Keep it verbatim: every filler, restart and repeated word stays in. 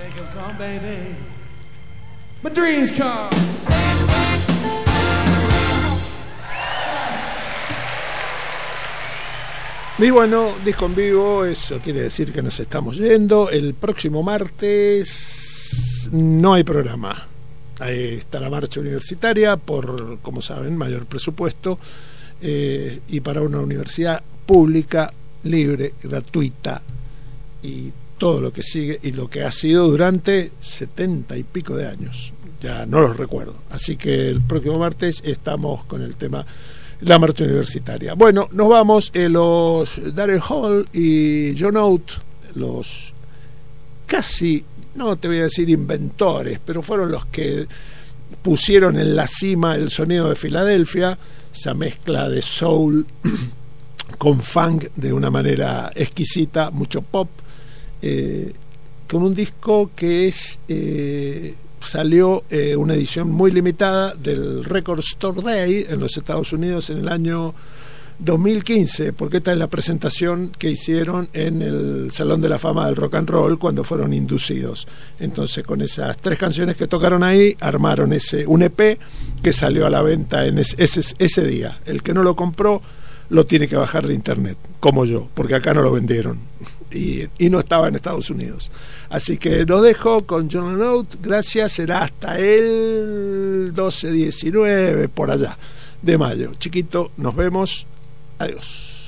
Make 'em come, baby. My dreams come. Y bueno, disco en vivo, eso quiere decir que nos estamos yendo. El próximo martes no hay programa. Ahí está la marcha universitaria por, como saben, mayor presupuesto, eh, y para una universidad pública, libre, gratuita y todo lo que sigue y lo que ha sido durante setenta y pico de años. Ya no los recuerdo. Así que el próximo martes estamos con el tema la marcha universitaria. Bueno, nos vamos. Eh, los Daryl Hall y John Oates, los casi, no te voy a decir inventores, pero fueron los que pusieron en la cima el sonido de Filadelfia, esa mezcla de soul con funk de una manera exquisita, mucho pop, eh, con un disco que es... Eh, salió eh, una edición muy limitada del Record Store Day en los Estados Unidos en el año dos mil quince, porque esta es la presentación que hicieron en el Salón de la Fama del Rock and Roll cuando fueron inducidos. Entonces, con esas tres canciones que tocaron ahí, armaron ese un E P que salió a la venta en ese, ese, ese día. El que no lo compró lo tiene que bajar de internet, como yo, porque acá no lo vendieron y, y no estaba en Estados Unidos. Así que lo dejo con John Oates. Gracias, será hasta el doce diecinueve por allá de mayo. Chiquito, nos vemos. Adiós.